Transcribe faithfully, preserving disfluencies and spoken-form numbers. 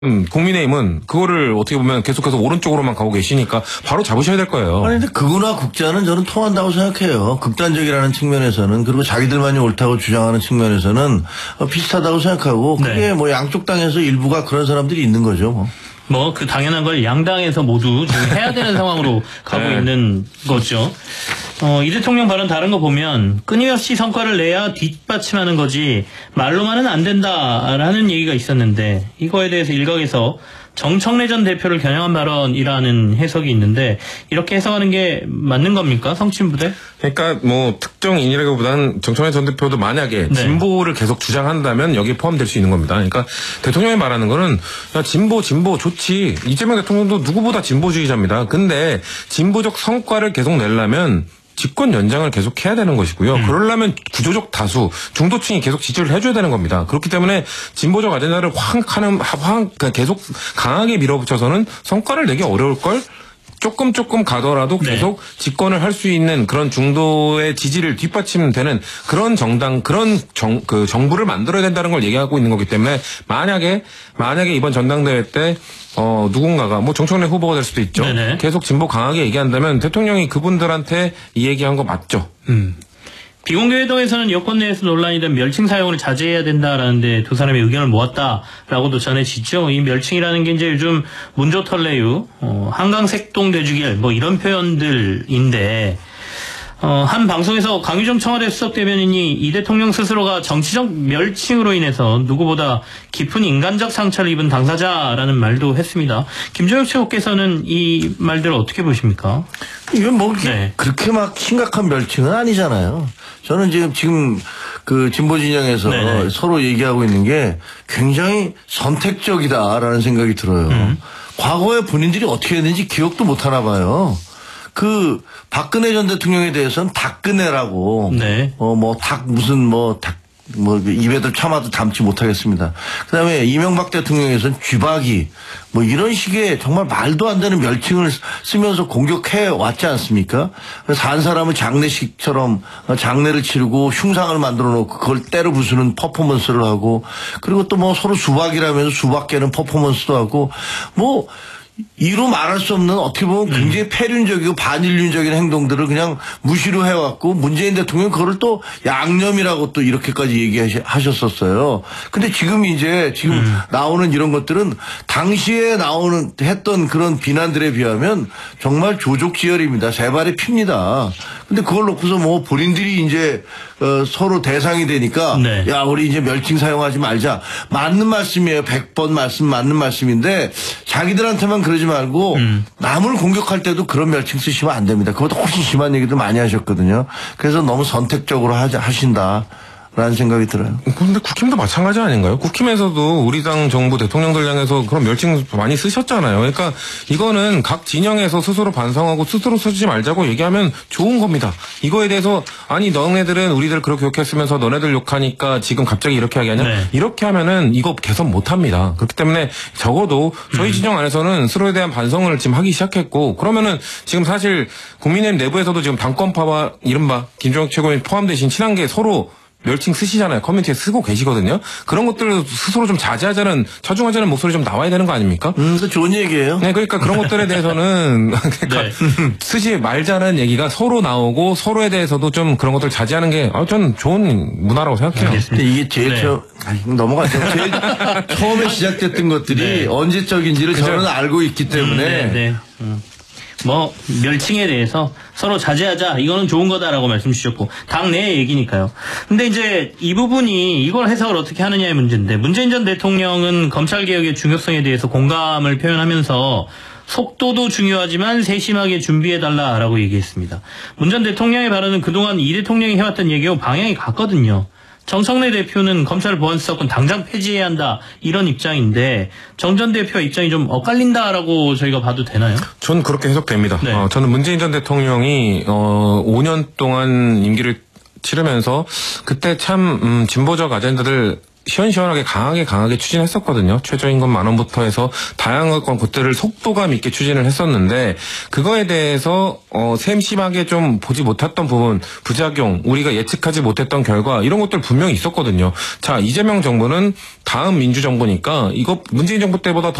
음, 국민의힘은 그거를 어떻게 보면 계속해서 오른쪽으로만 가고 계시니까 바로 잡으셔야 될 거예요. 아니, 근데 극우나 국자는 저는 통한다고 생각해요. 극단적이라는 측면에서는, 그리고 자기들만이 옳다고 주장하는 측면에서는 비슷하다고 생각하고, 그게 네. 뭐 양쪽 당에서 일부가 그런 사람들이 있는 거죠, 뭐. 뭐 그 당연한 걸 양당에서 모두 지금 해야 되는 상황으로 가고 네. 있는 거죠. 어, 이 대통령 발언 다른 거 보면 끊임없이 성과를 내야 뒷받침하는 거지 말로만은 안 된다라는 얘기가 있었는데, 이거에 대해서 일각에서 정청래 전 대표를 겨냥한 발언이라는 해석이 있는데, 이렇게 해석하는 게 맞는 겁니까? 성친부대? 그러니까 뭐 특정인이라기보다는 정청래 전 대표도 만약에 네. 진보를 계속 주장한다면 여기에 포함될 수 있는 겁니다. 그러니까 대통령이 말하는 거는 야, 진보 진보 좋지. 이재명 대통령도 누구보다 진보주의자입니다. 근데 진보적 성과를 계속 내려면 집권 연장을 계속 해야 되는 것이고요. 음. 그러려면 구조적 다수, 중도층이 계속 지지를 해줘야 되는 겁니다. 그렇기 때문에 진보적 아젠다를 확 하는, 확 계속 강하게 밀어붙여서는 성과를 내기 어려울 걸. 조금 조금 가더라도 계속 네. 집권을 할 수 있는 그런 중도의 지지를 뒷받침되는 그런 정당, 그런 정, 그 정부를 만들어야 된다는 걸 얘기하고 있는 거기 때문에 만약에, 만약에 이번 전당대회 때, 어, 누군가가, 뭐 정청래 후보가 될 수도 있죠. 네네. 계속 진보 강하게 얘기한다면 대통령이 그분들한테 이 얘기한 거 맞죠. 음. 비공개회동에서는 여권 내에서 논란이 된 멸칭 사용을 자제해야 된다라는데 두 사람의 의견을 모았다라고도 전해지죠. 이 멸칭이라는 게 이제 요즘 문조털레유, 어, 한강색동 돼지길 뭐 이런 표현들인데, 어, 한 방송에서 강유정 청와대 수석 대변인이 이 대통령 스스로가 정치적 멸칭으로 인해서 누구보다 깊은 인간적 상처를 입은 당사자라는 말도 했습니다. 김종혁 최고께서는 이 말들을 어떻게 보십니까? 이건 뭐 네. 그렇게 막 심각한 멸칭은 아니잖아요. 저는 지금 지금 그 진보 진영에서 네네. 서로 얘기하고 있는 게 굉장히 선택적이다라는 생각이 들어요. 음. 과거에 본인들이 어떻게 했는지 기억도 못 하나 봐요. 그 박근혜 전 대통령에 대해서는 닭근혜라고 네. 어 뭐 닭 무슨 뭐 닭 뭐 입에도 참아도 담지 못하겠습니다. 그다음에 이명박 대통령에서는 쥐박이 뭐 이런 식의 정말 말도 안 되는 멸칭을 쓰면서 공격해 왔지 않습니까? 그래서 한 사람은 장례식처럼 장례를 치르고 흉상을 만들어 놓고 그걸 때려 부수는 퍼포먼스를 하고, 그리고 또 뭐 서로 수박이라면서 수박 깨는 퍼포먼스도 하고, 뭐 이로 말할 수 없는 어떻게 보면 굉장히 폐륜적이고 반인륜적인 행동들을 그냥 무시로 해왔고, 문재인 대통령은 그거를 또 양념이라고 또 이렇게까지 얘기하셨었어요. 근데 지금 이제 지금 음. 나오는 이런 것들은 당시에 나오는 했던 그런 비난들에 비하면 정말 조족지혈입니다. 세 발의 핍니다. 근데 그걸 놓고서 뭐 본인들이 이제 어 서로 대상이 되니까 네. 야 우리 이제 멸칭 사용하지 말자. 맞는 말씀이에요. 백 번 말씀 맞는 말씀인데 자기들한테만 그러지 말고 음. 남을 공격할 때도 그런 멸칭 쓰시면 안 됩니다. 그것도 훨씬 심한 얘기도 많이 하셨거든요. 그래서 너무 선택적으로 하자, 하신다. 라는 생각이 들어요. 근데 국힘도 마찬가지 아닌가요? 국힘에서도 우리 당 정부 대통령들 향해서 그런 멸칭 많이 쓰셨잖아요. 그러니까 이거는 각 진영에서 스스로 반성하고 스스로 쓰지 말자고 얘기하면 좋은 겁니다. 이거에 대해서 아니 너네들은 우리들 그렇게 욕했으면서 너네들 욕하니까 지금 갑자기 이렇게 하게 하냐? 네. 이렇게 하면은 이거 개선 못합니다. 그렇기 때문에 적어도 저희 음. 진영 안에서는 스스로에 대한 반성을 지금 하기 시작했고, 그러면은 지금 사실 국민의힘 내부에서도 지금 당권파와 이른바 김종혁 최고위원 포함되신 친한계 서로 멸칭 쓰시잖아요. 커뮤니티에 쓰고 계시거든요. 그런 것들을 스스로 좀 자제하자는, 처중하자는 목소리 좀 나와야 되는 거 아닙니까? 음, 그 좋은 얘기예요. 네, 그러니까 그런 것들에 대해서는 그러니까 네. 쓰지 말자는 얘기가 서로 나오고 서로에 대해서도 좀 그런 것들 자제하는 게 아, 전 좋은 문화라고 생각해요. 근데 이게 제일 네. 처음 아니, 넘어가죠. 제일 처음에 시작됐던 것들이 네. 언제적인지를 그죠? 저는 알고 있기 때문에. 음, 네, 네. 음. 뭐 멸칭에 대해서 서로 자제하자, 이거는 좋은 거다라고 말씀 주셨고 당내 얘기니까요. 근데 이제 이 부분이 이걸 해석을 어떻게 하느냐의 문제인데, 문재인 전 대통령은 검찰개혁의 중요성에 대해서 공감을 표현하면서 속도도 중요하지만 세심하게 준비해달라라고 얘기했습니다. 문 전 대통령의 발언은 그동안 이 대통령이 해왔던 얘기와 방향이 같거든요. 정청래 대표는 검찰 보안수사권 당장 폐지해야 한다, 이런 입장인데 정 전 대표 입장이 좀 엇갈린다라고 저희가 봐도 되나요? 전 그렇게 해석됩니다. 네. 어, 저는 문재인 전 대통령이 어, 오 년 동안 임기를 치르면서 그때 참 음, 진보적 아젠다들 시원시원하게 강하게 강하게 추진했었거든요. 최저임금 만 원부터 해서 다양한 건 그때를 속도감 있게 추진을 했었는데 그거에 대해서 어, 셈심하게 좀 보지 못했던 부분, 부작용, 우리가 예측하지 못했던 결과 이런 것들 분명히 있었거든요. 자, 이재명 정부는 다음 민주정부니까 이거 문재인 정부 때보다 더